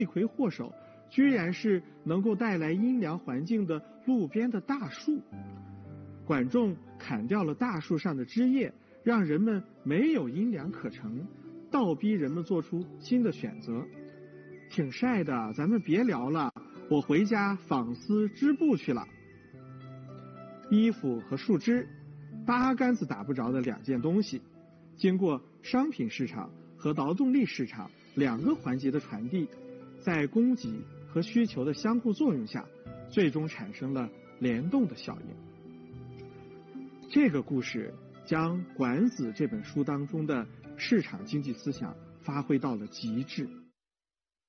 罪魁祸首居然是能够带来阴凉环境的路边的大树。管仲砍掉了大树上的枝叶，让人们没有阴凉可乘，倒逼人们做出新的选择。挺晒的，咱们别聊了，我回家纺丝织布去了。衣服和树枝，八竿子打不着的两件东西，经过商品市场和劳动力市场两个环节的传递，在供给和需求的相互作用下，最终产生了联动的效应。这个故事将《管子》这本书当中的市场经济思想发挥到了极致。